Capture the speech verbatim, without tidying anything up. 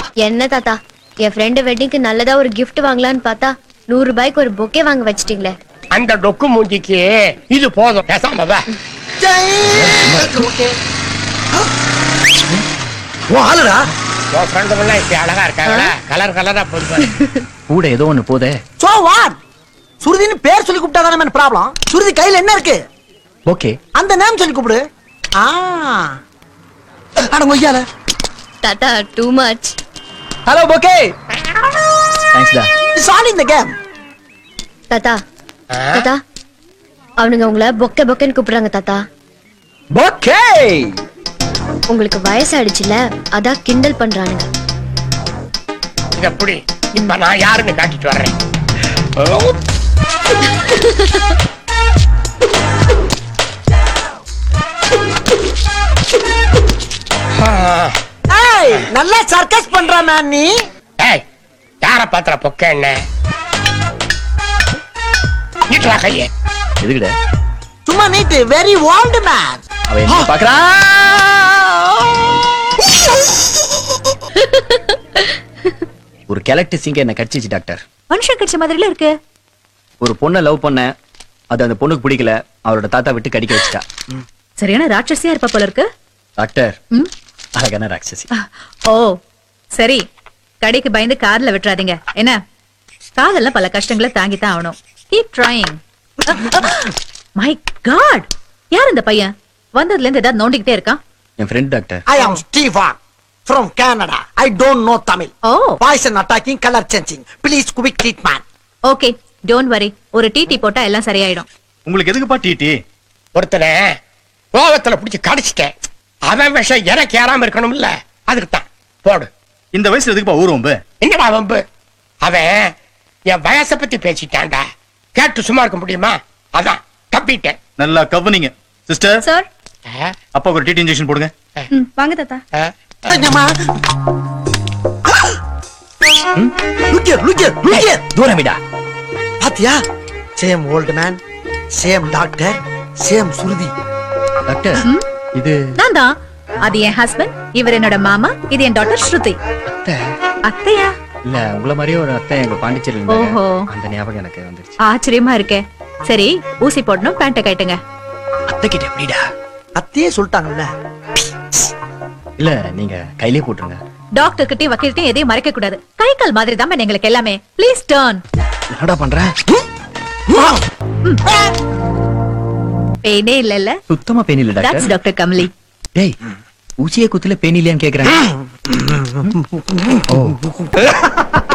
என்ன தாத்தா, என் ஃப்ரெண்டு வெட்டிங்க்கு நல்லதா ஒரு கிஃப்ட் வாங்கலான்னு பார்த்தா நூறு ரூபாய்க்கு ஒரு பொக்கே வாங்க வச்சிட்டீங்களே. அந்த டொக்கு மூஞ்சிக்கு இது போதும், பேசாம வா. அழகா இருக்காங்களா, கலர் கலரா போது கூட ஏதோ ஒண்ணு போதே. So what? சுருதின்னு பேர் சொல்லி கூப்பிட்டா தானே என்ன ப்ராப்ளம்? சுருதி கையில என்ன இருக்கு? ஓகே, அந்த நேம் சொல்லி கூப்பிடு. ஆ அட மொய்யால தாத்தா too much. Hello bouquet. Thanks டா. It's all in the game. தாத்தா தாத்தா, அவனுங்க உங்களை பொக்கே பொக்கேன்னு கூப்பிடுறாங்க தாத்தா. பொக்கே. உங்களுக்கு வயசாயிடுச்சுல, அதான் கிண்டல் பண்றானுங்க. இத புடி, இப்ப நான் யாருன்னு காட்டிட்டு வர்றேன். ஏய் நல்லா சர்க்கஸ் பண்ற மேன் நீ. ஏய் யார பாத்திர பொக்க என்ன நீட்டா கையே எதுக்குடா? சும்மா நீட் வெரி ஓல்ட் மேன். அவன் என்ன பாக்குறா? ஒரு கெலக்ட் சிங்க என்ன கடிச்சிச்சு டாக்டர். மனுஷன் கடிச்ச மாதிரில இருக்கு. ஒரு பொண்ணை லவ் பண்ண, அது அந்த பொண்ணுக்கு பிடிக்கல, அவரோட தாத்தா விட்டு கடிக்க வச்சுட்டா. சரியான ராட்சசியா இருப்பா போல இருக்கு. டாக்டர் அழகான ராட்சசி. ஓ சரி, கடைக்கு பயந்து கார்ல விட்டுறாதீங்க என்ன. காதெல்லாம் பல கஷ்டங்களை தாங்கித்தான் ஆகணும். Keep trying. மை காட், யார் இந்த பையன்? வந்ததுல இருந்து ஏதாவது நோண்டிக்கிட்டே இருக்கான். என் friend doctor. I am Stefan from Canada. I don't know Tamil. Oh. Poison attacking, color changing. Please quick treatment. Okay, don't worry. ஒரு டிடி போட்டா எல்லாம் சரியாயிடும். உங்களுக்கு எதுக்குப்பா டிடி? ஒருத்தனை கோவத்துல புடிச்சு கடிச்சிட்டேன். அவன் விஷம் எனக்கு ஏறாம இருக்கணும்ல, அதுக்கு தான் போடு. இந்த வயசுல எதுக்குப்பா ஊர் வம்பு? என்னடா வம்பு? அவன் என் வயசை பத்தி பேசிட்டான்டா. கேட்டு சும்மா இருக்க முடியுமா? அதான் தப்பிட்டேன். நல்லா கவனிங்க சிஸ்டர். சார் அப்பா ஒரு டிடி இன்ஜெக்ஷன் போடுங்க. வாங்க தாத்தா. என்னம்மா? Look here, look here, look here. தூரமிடா. பாத்தியா? Same old man, same doctor, same சுருதி. டாக்டர் இது நான் தான். அது என் ஹஸ்பண்ட், இவர் என்னோட மாமா, இது என் டாட்டர் ஸ்ருதி. அத்தை அத்தையா? இல்ல, உங்கள மாதிரியே ஒரு அத்தை எங்க பாண்டிச்சேரியில ஓஹோ. இருந்தாங்க. அந்த ஞாபகம் எனக்கு வந்துருச்சு. ஆச்சரியமா இருக்கே. சரி, ஊசி போடணும், பேண்ட கட்டுங்க. அத்தை கிட்ட எப்படிடா? அத்தையே சொல்லிட்டாங்கல்ல. இல்ல, நீங்க கையிலே போட்டுருங்க. டாக்டர் கிட்டயும் வக்கீல்கிட்டயும் எதையும் மறைக்க கூடாது. கை கால் மாதிரி தான் எங்களுக்கு எல்லாமே. Please turn. என்னடா பண்ற? பெயினே இல்லல்ல? சுத்தமா பெயின் இல்ல தட்ஸ் டாக்டர். டாக்டர் கமலி. டேய், ஊசியே குத்துல பெயின் இல்லையான்னு கேக்குறேன். ஓ